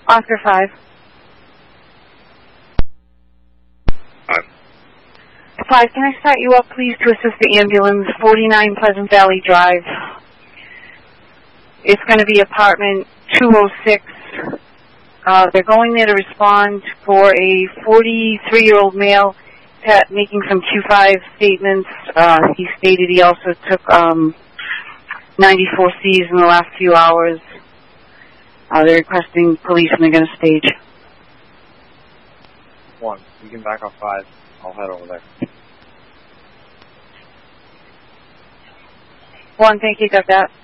Oscar 5. 5, can I start you up, please, to assist the ambulance, 49 Pleasant Valley Drive. It's going to be apartment 206. They're going there to respond for a 43-year-old male making some Q5 statements. He stated he also took 94Cs in the last few hours. They're requesting police and they're going to stage. 1, you can back off 5. I'll head over there. 1, thank you, got that.